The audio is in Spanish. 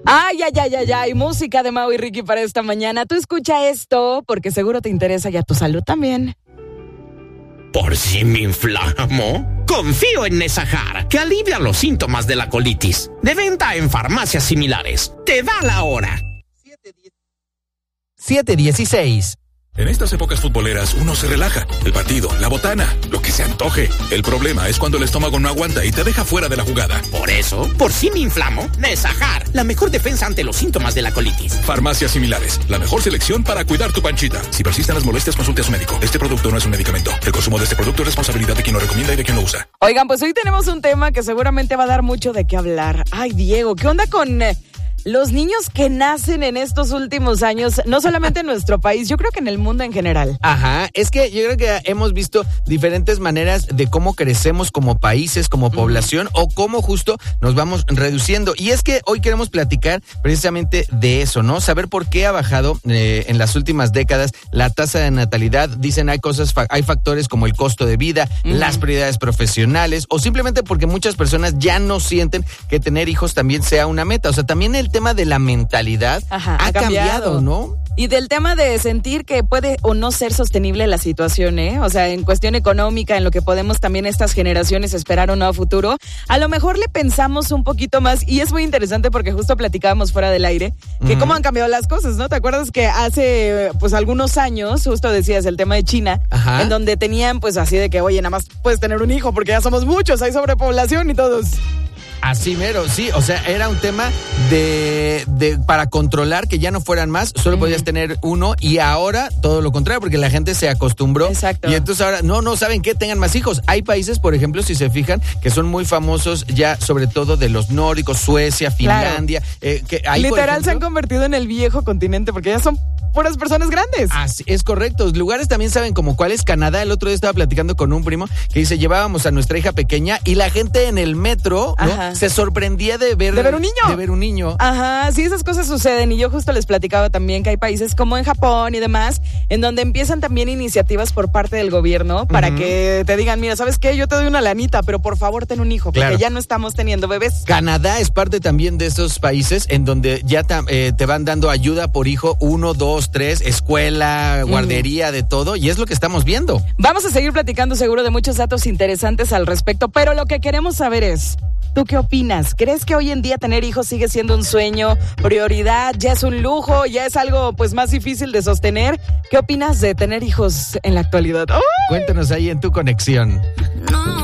Ay, música de Mau y Ricky para esta mañana. Tú escucha esto porque seguro te interesa y a tu salud también. ¿Por si me inflamo? Confío en Nesajar, que alivia los síntomas de la colitis. De venta en farmacias similares. Te da la hora. 7:16. En estas épocas futboleras uno se relaja. El partido, la botana, lo que se antoje. El problema es cuando el estómago no aguanta y te deja fuera de la jugada. Por eso, por si me inflamo, Nesajar, la mejor defensa ante los síntomas de la colitis. Farmacias similares, la mejor selección para cuidar tu panchita. Si persisten las molestias, consulte a su médico. Este producto no es un medicamento. El consumo de este producto es responsabilidad de quien lo recomienda y de quien lo usa. Oigan, pues hoy tenemos un tema que seguramente va a dar mucho de qué hablar. Ay, Diego, ¿qué onda con los niños que nacen en estos últimos años? No solamente en nuestro país, yo creo que en el mundo en general. Ajá, es que yo creo que hemos visto diferentes maneras de cómo crecemos como países, como población, o cómo justo nos vamos reduciendo. Y es que hoy queremos platicar precisamente de eso, ¿no? Saber por qué ha bajado en las últimas décadas la tasa de natalidad. Dicen hay factores como el costo de vida, las prioridades profesionales, o simplemente porque muchas personas ya no sienten que tener hijos también sea una meta. O sea, también el tema de la mentalidad ha cambiado, ¿no? Y del tema de sentir que puede o no ser sostenible la situación, ¿eh? O sea, en cuestión económica, en lo que podemos también estas generaciones esperar o no a futuro, a lo mejor le pensamos un poquito más, y es muy interesante porque justo platicábamos fuera del aire, que cómo han cambiado las cosas, ¿no? ¿Te acuerdas que hace, pues, algunos años, justo decías el tema de China, en donde tenían, pues, así de que, oye, nada más puedes tener un hijo porque ya somos muchos, hay sobrepoblación y todos... Así mero, sí, o sea, era un tema para controlar que ya no fueran más, solo podías tener uno, y ahora todo lo contrario, porque la gente se acostumbró. Exacto. Y entonces ahora, no saben qué, tengan más hijos. Hay países, por ejemplo, si se fijan, que son muy famosos ya, sobre todo de los nórdicos, Suecia, Finlandia. Que ahí, literal, se han convertido en el viejo continente, porque ya son puras personas grandes. Así, es correcto. Lugares también saben como cuál es Canadá. El otro día estaba platicando con un primo que dice, llevábamos a nuestra hija pequeña y la gente en el metro, ¿no?, se sorprendía de ver un niño. De ver un niño. Ajá, sí, esas cosas suceden. Y yo justo les platicaba también que hay países como en Japón y demás, en donde empiezan también iniciativas por parte del gobierno para que te digan, mira, ¿sabes qué? Yo te doy una lanita, pero por favor ten un hijo, porque ya no estamos teniendo bebés. Canadá es parte también de esos países en donde ya te van dando ayuda por hijo, 1, 2, 3, escuela, guardería, de todo, y es lo que estamos viendo. Vamos a seguir platicando seguro de muchos datos interesantes al respecto, pero lo que queremos saber es, ¿tú qué opinas? ¿Crees que hoy en día tener hijos sigue siendo un sueño, prioridad, ya es un lujo, ya es algo pues más difícil de sostener? ¿Qué opinas de tener hijos en la actualidad? ¡Oh! Cuéntanos ahí en tu conexión. No.